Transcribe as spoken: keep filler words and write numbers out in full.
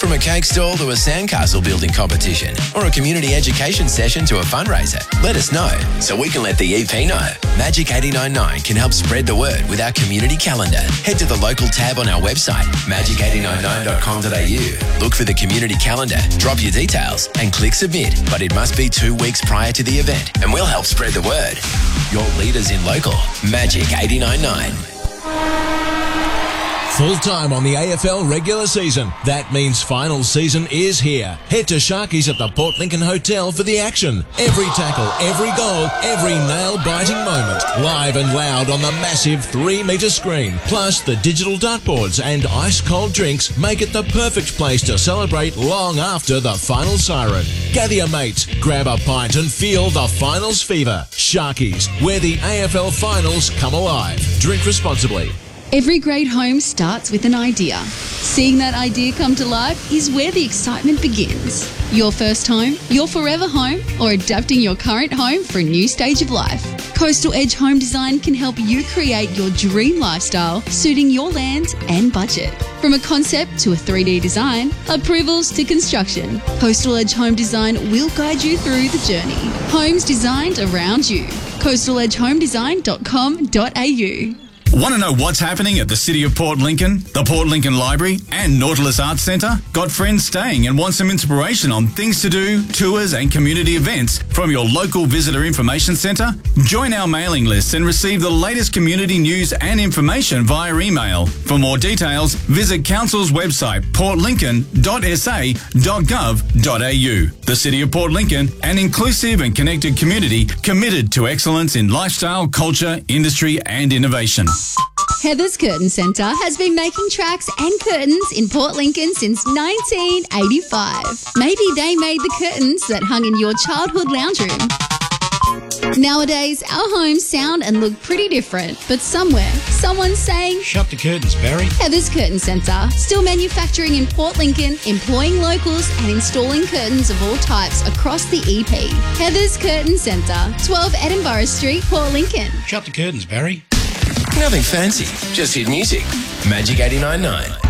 From a cake stall to a sandcastle building competition or a community education session to a fundraiser, let us know so we can let the E P know. Magic eight nine nine can help spread the word with our community calendar. Head to the local tab on our website, magic eight nine nine dot com dot a u. Look for the community calendar, drop your details and click submit. But it must be two weeks prior to the event and we'll help spread the word. Your leaders in local, Magic eight nine nine. Full time on the A F L regular season. That means final season is here. Head to Sharkies at the Port Lincoln Hotel for the action. Every tackle, every goal, every nail-biting moment. Live and loud on the massive three metre screen. Plus the digital dartboards and ice-cold drinks make it the perfect place to celebrate long after the final siren. Gather your mates, grab a pint and feel the finals fever. Sharkies, where the A F L finals come alive. Drink responsibly. Every great home starts with an idea. Seeing that idea come to life is where the excitement begins. Your first home, your forever home, or adapting your current home for a new stage of life. Coastal Edge Home Design can help you create your dream lifestyle, suiting your land and budget. From a concept to a three D design, approvals to construction, Coastal Edge Home Design will guide you through the journey. Homes designed around you. coastal edge home design dot com dot a u. Want to know what's happening at the City of Port Lincoln, the Port Lincoln Library and Nautilus Arts Centre? Got friends staying and want some inspiration on things to do, tours and community events from your local visitor information centre? Join our mailing list and receive the latest community news and information via email. For more details, visit Council's website port lincoln dot s a dot gov dot a u. The City of Port Lincoln, an inclusive and connected community committed to excellence in lifestyle, culture, industry and innovation. Heather's Curtain Centre has been making tracks and curtains in Port Lincoln since nineteen eighty-five. Maybe they made the curtains that hung in your childhood lounge room. Nowadays, our homes sound and look pretty different, but somewhere, someone's saying, "Shut the curtains, Barry." Heather's Curtain Centre, still manufacturing in Port Lincoln, employing locals and installing curtains of all types across the E P. Heather's Curtain Centre, twelve Edinburgh Street, Port Lincoln. Shut the curtains, Barry. Nothing fancy, just hit music. Magic eight nine nine.